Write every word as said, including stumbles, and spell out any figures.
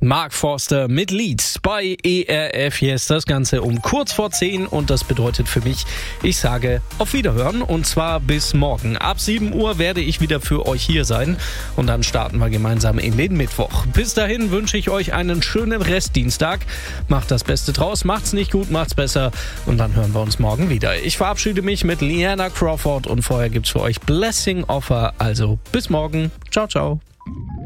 Mark Forster mit Leeds bei E R F. Hier ist das Ganze um kurz vor zehn und das bedeutet für mich, ich sage auf Wiederhören und zwar bis morgen. Ab sieben Uhr werde ich wieder für euch hier sein und dann starten wir gemeinsam in den Mittwoch. Bis dahin wünsche ich euch einen schönen Restdienstag. Macht das Beste draus, macht's nicht gut, macht's besser und dann hören wir uns morgen wieder. Ich verabschiede mich mit Leanna Crawford und vorher gibt's für euch Blessing Offer. Also bis morgen. Ciao, ciao.